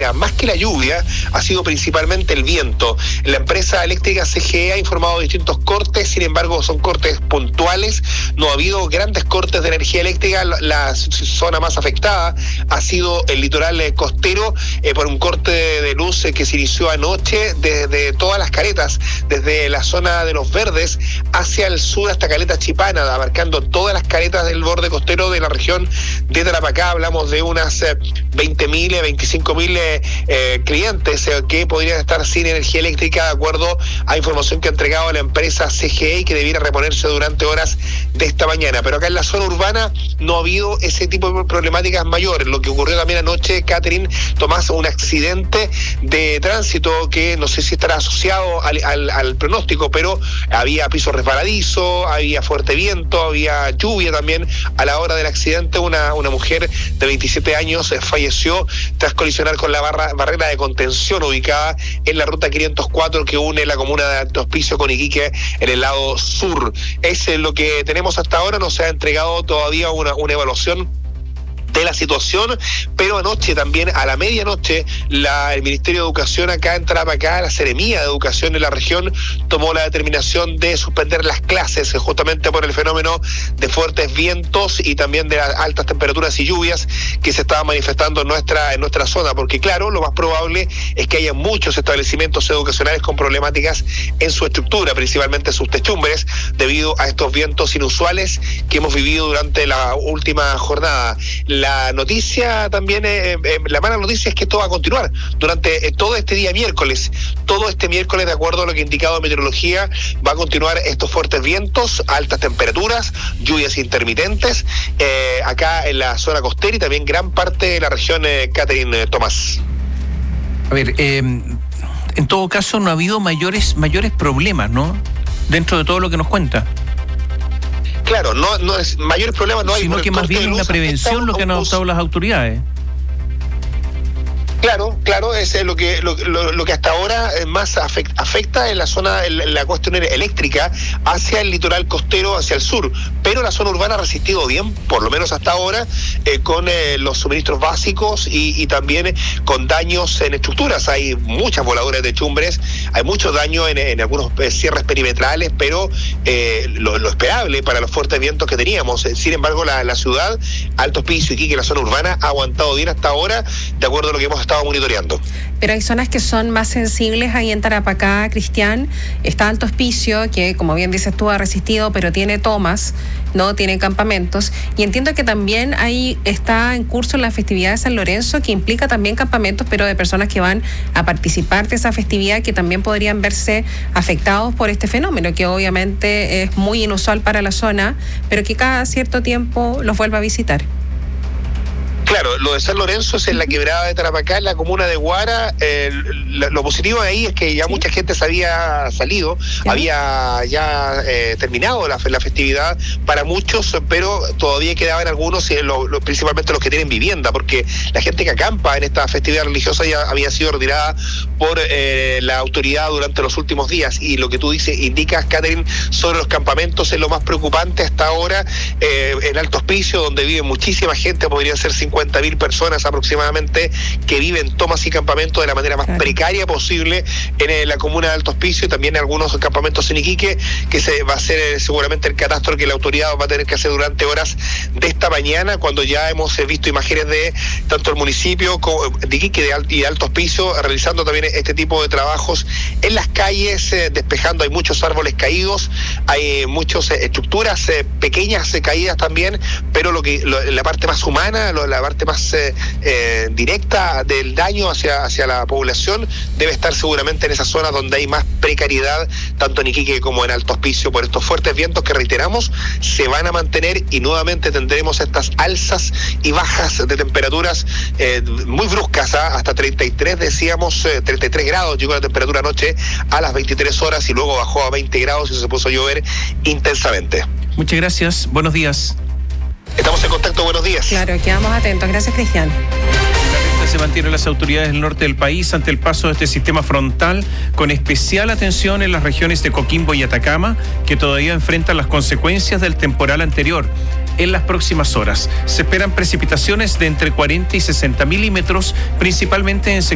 eléctrica, más que la lluvia, ha sido principalmente el viento. La empresa eléctrica CGE ha informado de distintos cortes, sin embargo son cortes puntuales, no ha habido grandes cortes de energía eléctrica. La zona más afectada ha sido el litoral costero por un corte de luz que se inició anoche desde todas las caletas, desde la zona de Los Verdes hacia el sur hasta Caleta Chipana, abarcando todas las caletas del borde costero de la región de Tarapacá. Hablamos de unas 20.000, 25.000 clientes que podrían estar sin energía eléctrica, de acuerdo a información que ha entregado la empresa CGE y que debiera reponerse durante horas de esta mañana. Pero acá en la zona urbana no ha habido ese tipo de problemáticas mayores. Lo que ocurrió también anoche, Catherine, Tomás, un accidente de tránsito que no sé si estará asociado al pronóstico, pero había piso resbaladizo, había fuerte viento, había lluvia también. A la hora del accidente, una mujer de 27 años falleció tras colisionar con la barrera de contención ubicada en la ruta 504 que une la comuna de Alto Hospicio con Iquique en el lado sur. Es lo que tenemos hasta ahora. No se ha entregado todavía una evaluación de la situación, pero anoche también a la medianoche el Ministerio de Educación acá en Tarapacá, la Seremía de Educación de la región, tomó la determinación de suspender las clases justamente por el fenómeno de fuertes vientos y también de las altas temperaturas y lluvias que se estaban manifestando en nuestra zona, porque claro, lo más probable es que haya muchos establecimientos educacionales con problemáticas en su estructura, principalmente sus techumbres, debido a estos vientos inusuales que hemos vivido durante la última jornada. La noticia también, la mala noticia es que esto va a continuar durante todo este día miércoles. Todo este miércoles, de acuerdo a lo que ha indicado Meteorología, va a continuar estos fuertes vientos, altas temperaturas, lluvias intermitentes, acá en la zona costera y también gran parte de la región, Catherine, Tomás. A ver, en todo caso no ha habido mayores problemas, ¿no? Dentro de todo lo que nos cuenta. Claro, no es mayores problemas, no hay. Sino que más bien es una prevención lo que han adoptado las autoridades. Claro, es lo que hasta ahora más afecta en la zona, en la cuestión eléctrica hacia el litoral costero, hacia el sur, pero la zona urbana ha resistido bien, por lo menos hasta ahora, con los suministros básicos y también con daños en estructuras. Hay muchas voladuras de techumbres, hay mucho daño en algunos cierres perimetrales, pero lo esperable para los fuertes vientos que teníamos. Sin embargo, la ciudad, Alto Hospicio y Iquique, la zona urbana, ha aguantado bien hasta ahora, de acuerdo a lo que hemos estado monitoreando. Pero hay zonas que son más sensibles ahí en Tarapacá, Cristian. Está Alto Hospicio, que como bien dices tú, ha resistido, pero tiene tomas, no tiene campamentos. Y entiendo que también ahí está en curso la festividad de San Lorenzo, que implica también campamentos, pero de personas que van a participar de esa festividad, que también podrían verse afectados por este fenómeno, que obviamente es muy inusual para la zona, pero que cada cierto tiempo los vuelve a visitar. Claro, lo de San Lorenzo es en la quebrada de Tarapacá, en la comuna de Guara. Lo positivo de ahí es que ya mucha gente se había salido, había ya terminado la festividad para muchos, pero todavía quedaban algunos, principalmente los que tienen vivienda, porque la gente que acampa en esta festividad religiosa ya había sido retirada por la autoridad durante los últimos días. Y lo que tú indicas, Catherine, sobre los campamentos es lo más preocupante hasta ahora. En Alto Hospicio, donde vive muchísima gente, podrían ser 50.000 personas aproximadamente que viven tomas y campamentos de la manera más precaria posible en la comuna de Alto Hospicio, y también en algunos campamentos en Iquique, que se va a hacer seguramente el catastro que la autoridad va a tener que hacer durante horas de esta mañana, cuando ya hemos visto imágenes de tanto el municipio como de Iquique y de Alto Hospicio realizando también este tipo de trabajos en las calles, despejando. Hay muchos árboles caídos, hay muchas estructuras pequeñas caídas también, pero la parte más humana, la parte más directa del daño hacia la población debe estar seguramente en esas zonas donde hay más precariedad, tanto en Iquique como en Alto Hospicio, por estos fuertes vientos que, reiteramos, se van a mantener, y nuevamente tendremos estas alzas y bajas de temperaturas muy bruscas, hasta 33, decíamos, 33 grados llegó la temperatura anoche a las 23 horas y luego bajó a 20 grados y se puso a llover intensamente. Muchas gracias, buenos días. Estamos en contacto, buenos días. Claro, quedamos atentos. Gracias, Cristian. Se mantienen las autoridades del norte del país ante el paso de este sistema frontal, con especial atención en las regiones de Coquimbo y Atacama, que todavía enfrentan las consecuencias del temporal anterior. En las próximas horas se esperan precipitaciones de entre 40 y 60 milímetros, principalmente en sectores